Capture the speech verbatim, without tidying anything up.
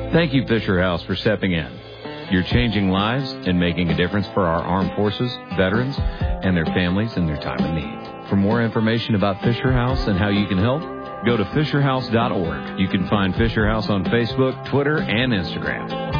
Thank you, Fisher House, for stepping in. You're changing lives and making a difference for our armed forces, veterans, and their families in their time of need. For more information about Fisher House and how you can help, go to fisher house dot org. You can find Fisher House on Facebook, Twitter, and Instagram.